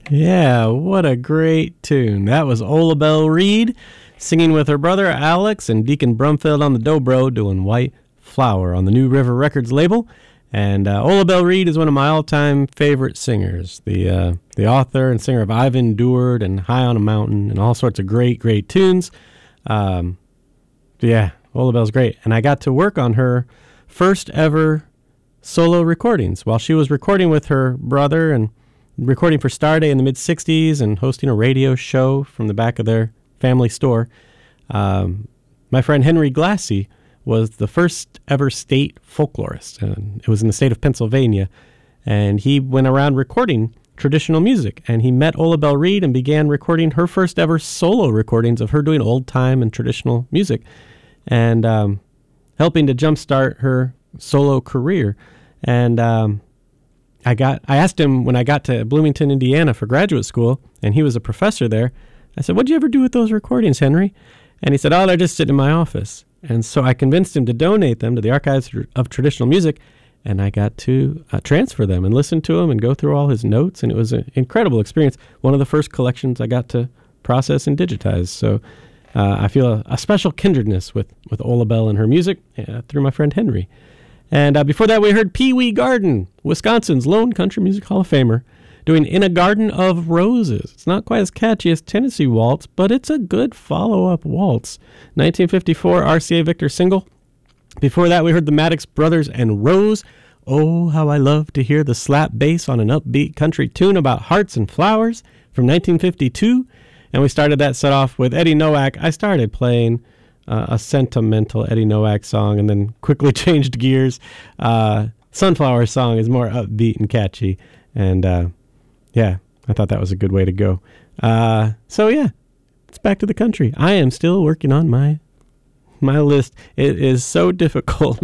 Yeah, what a great tune. That was Ola Belle Reed singing with her brother Alex and Deacon Brumfield on the dobro doing White Flower on the New River Records label. And Ola Belle Reed is one of my all-time favorite singers, the author and singer of I've Endured and High on a Mountain and all sorts of great, great tunes. Yeah, Ola Belle's great. And I got to work on her first ever solo recordings while she was recording with her brother and recording for Starday in the mid-'60s and hosting a radio show from the back of their family store. My friend Henry Glassy was the first ever state folklorist. It was in the state of Pennsylvania, and he went around recording traditional music, and he met Ola Belle Reed and began recording her first ever solo recordings of her doing old-time and traditional music, and helping to jumpstart her solo career. And I asked him when I got to Bloomington, Indiana for graduate school, and he was a professor there. I said, "What'd you ever do with those recordings, Henry?" And he said, "Oh, they're just sitting in my office." And so I convinced him to donate them to the Archives of Traditional Music, and I got to transfer them and listen to them and go through all his notes, and it was an incredible experience. One of the first collections I got to process and digitize. So I feel a special kindredness with Ola Belle and her music through my friend Henry. And before that, we heard Pee Wee Garden, Wisconsin's lone country music Hall of Famer, doing In a Garden of Roses. It's not quite as catchy as Tennessee Waltz, but it's a good follow-up waltz. 1954 RCA Victor single. Before that, we heard the Maddox Brothers and Rose. Oh, how I love to hear the slap bass on an upbeat country tune about hearts and flowers from 1952. And we started that set off with Eddie Nowak. I started playing a sentimental Eddie Nowak song and then quickly changed gears. Sunflower Song is more upbeat and catchy. And yeah, I thought that was a good way to go. So yeah, it's back to the country. I am still working on my list. It is so difficult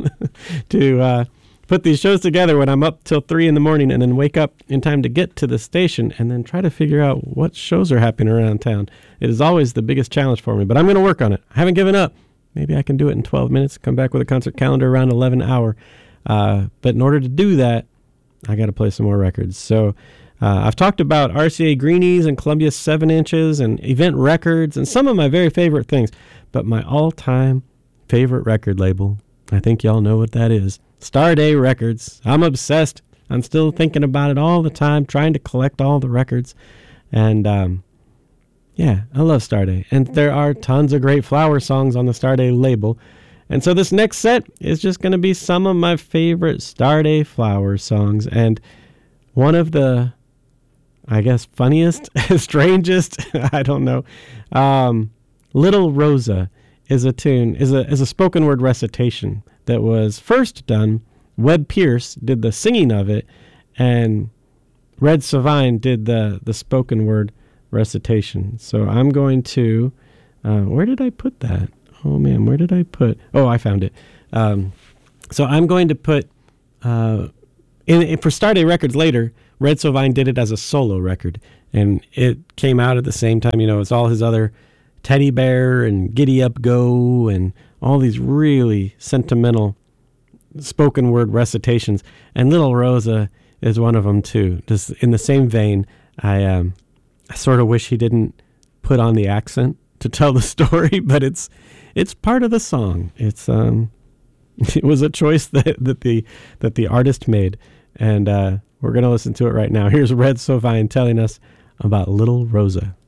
to put these shows together when I'm up till 3 in the morning and then wake up in time to get to the station and then try to figure out what shows are happening around town. It is always the biggest challenge for me, but I'm going to work on it. I haven't given up. Maybe I can do it in 12 minutes, come back with a concert calendar around 11 hour. But in order to do that, I got to play some more records. So I've talked about RCA Greenies and Columbia 7 inches and Event Records and some of my very favorite things. But my all-time favorite record label, I think y'all know what that is. Starday Records. I'm obsessed. I'm still thinking about it all the time, trying to collect all the records. And yeah, I love Starday. And there are tons of great flower songs on the Starday label. And so this next set is just going to be some of my favorite Starday flower songs. And one of the, I guess, funniest, strangest, I don't know, Little Rosa is a tune, is a spoken word recitation that was first done. Webb Pierce did the singing of it, and Red Savine did the spoken word recitation. So I'm going to, where did I put that? Oh man, where did I put? Oh, I found it. So I'm going to put, for Starday Records later, Red Savine did it as a solo record, and it came out at the same time. You know, it's all his other Teddy Bear and Giddy Up Go and all these really sentimental spoken word recitations. And Little Rosa is one of them too. Just in the same vein, I sort of wish he didn't put on the accent to tell the story, but it's part of the song. It's it was a choice that the artist made, and we're gonna listen to it right now. Here's Red Savine telling us about Little Rosa.